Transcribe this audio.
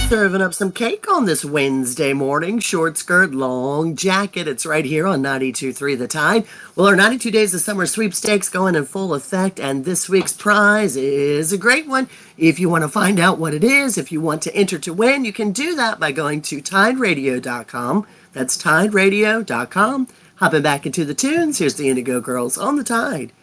Serving up some cake on this Wednesday morning. Short skirt, long jacket. It's right here on 92.3 The Tide. Well, our 92 Days of Summer sweepstakes going in full effect, and this week's prize is a great one. If you want to find out what it is, if you want to enter to win, you can do that by going to TideRadio.com. That's TideRadio.com. Hopping back into the tunes, here's the Indigo Girls on the Tide